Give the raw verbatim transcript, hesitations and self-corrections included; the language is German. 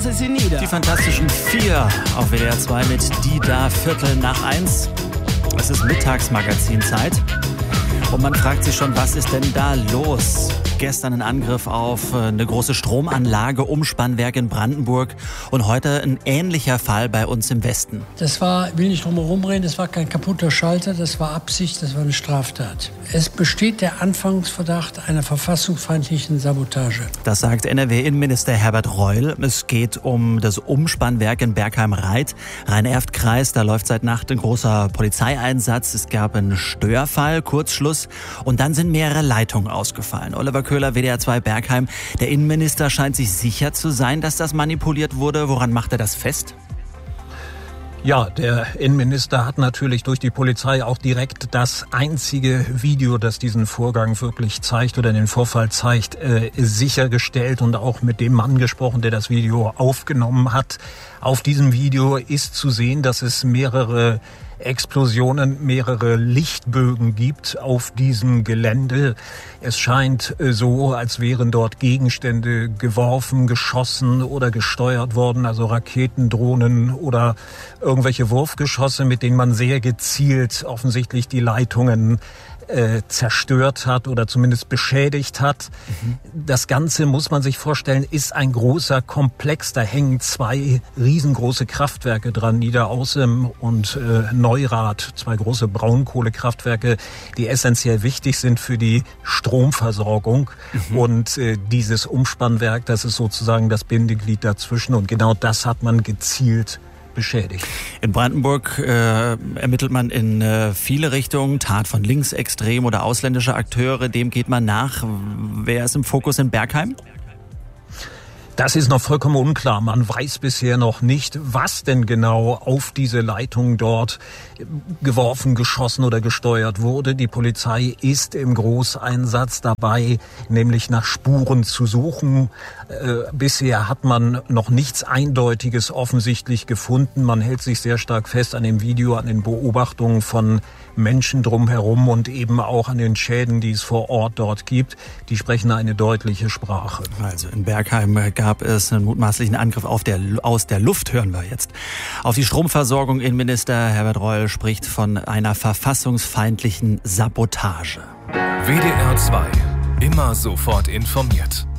Sie nieder. Die Fantastischen Vier auf W D R zwei mit Die da Viertel nach eins. Es ist Mittagsmagazinzeit und man fragt sich schon, was ist denn da los? Gestern ein Angriff auf eine große Stromanlage, Umspannwerk in Brandenburg und heute ein ähnlicher Fall bei uns im Westen. Das war, ich will nicht drum herum reden, das war kein kaputter Schalter, das war Absicht, das war eine Straftat. Es besteht der Anfangsverdacht einer verfassungsfeindlichen Sabotage. Das sagt N R W-Innenminister Herbert Reul. Es geht um das Umspannwerk in Bergheim-Reit, Rhein-Erft-Kreis. Da läuft seit Nacht ein großer Polizeieinsatz. Es gab einen Störfall, Kurzschluss und dann sind mehrere Leitungen ausgefallen. Oliver Köhler, W D R zwei Bergheim. Der Innenminister scheint sich sicher zu sein, dass das manipuliert wurde. Woran macht er das fest? Ja, der Innenminister hat natürlich durch die Polizei auch direkt das einzige Video, das diesen Vorgang wirklich zeigt oder den Vorfall zeigt, äh, sichergestellt und auch mit dem Mann gesprochen, der das Video aufgenommen hat. Auf diesem Video ist zu sehen, dass es mehrere Explosionen, mehrere Lichtbögen gibt auf diesem Gelände. Es scheint so, als wären dort Gegenstände geworfen, geschossen oder gesteuert worden, also Raketen, Drohnen oder irgendwelche Wurfgeschosse, mit denen man sehr gezielt offensichtlich die Leitungen äh, zerstört hat oder zumindest beschädigt hat. Mhm. Das Ganze, muss man sich vorstellen, ist ein großer Komplex. Da hängen zwei riesengroße Kraftwerke dran, Niederaußem und äh, Neurath, zwei große Braunkohlekraftwerke, die essentiell wichtig sind für die Stromversorgung. Mhm. Und äh, dieses Umspannwerk, das ist sozusagen das Bindeglied dazwischen. Und genau das hat man gezielt beschädigt. In Brandenburg äh, ermittelt man in äh, viele Richtungen, Tat von linksextrem oder ausländischer Akteure, dem geht man nach. Wer ist im Fokus in Bergheim? Das ist noch vollkommen unklar. Man weiß bisher noch nicht, was denn genau auf diese Leitung dort geworfen, geschossen oder gesteuert wurde. Die Polizei ist im Großeinsatz dabei, nämlich nach Spuren zu suchen. Äh, bisher hat man noch nichts Eindeutiges offensichtlich gefunden. Man hält sich sehr stark fest an dem Video, an den Beobachtungen von Menschen drumherum und eben auch an den Schäden, die es vor Ort dort gibt. Die sprechen eine deutliche Sprache. Also in Bergheim gab es einen mutmaßlichen Angriff auf der, aus der Luft, hören wir jetzt. Auf die Stromversorgung. Innenminister Herbert Reul spricht von einer verfassungsfeindlichen Sabotage. W D R zwei. Immer sofort informiert.